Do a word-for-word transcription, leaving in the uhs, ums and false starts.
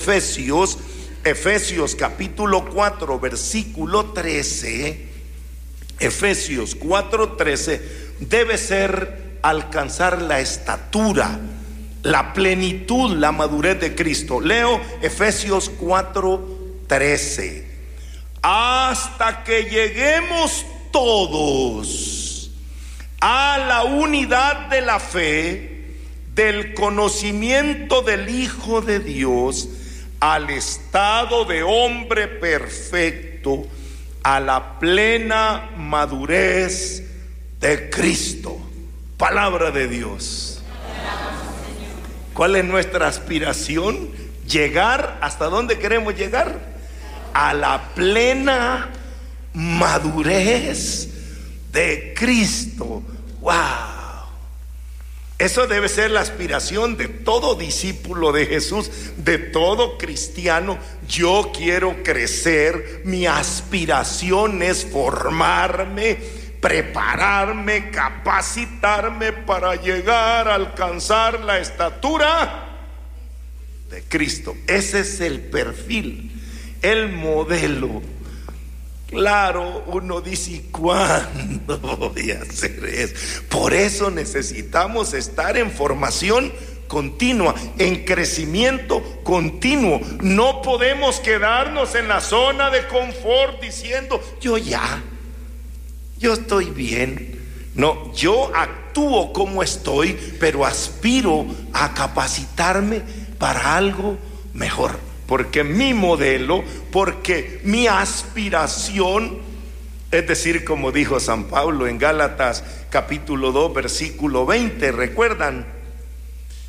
Efesios, Efesios capítulo cuatro, versículo trece. Efesios cuatro, trece, debe ser alcanzar la estatura, la plenitud, la madurez de Cristo. Leo Efesios cuatro, trece. Hasta que lleguemos todos a la unidad de la fe, del conocimiento del Hijo de Dios, al estado de hombre perfecto, a la plena madurez de Cristo. Palabra de Dios. ¿Cuál es nuestra aspiración? Llegar, ¿hasta dónde queremos llegar? A la plena madurez de Cristo. ¡Wow! Eso debe ser la aspiración de todo discípulo de Jesús, de todo cristiano. Yo quiero crecer, mi aspiración es formarme, prepararme, capacitarme para llegar a alcanzar la estatura de Cristo. Ese es el perfil, el modelo. Claro, uno dice, ¿y cuándo voy a hacer eso? Por eso necesitamos estar en formación continua, en crecimiento continuo. No podemos quedarnos en la zona de confort diciendo, yo ya, yo estoy bien. No, yo actúo como estoy, pero aspiro a capacitarme para algo mejor. Porque mi modelo, porque mi aspiración, es decir, como dijo San Pablo en Gálatas capítulo dos, versículo veinte, ¿recuerdan?